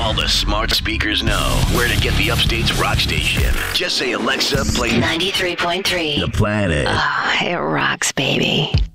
All the smart speakers know where to get the Upstate's rock station. Just say, Alexa, play 93.3. The Planet. Oh, it rocks, baby.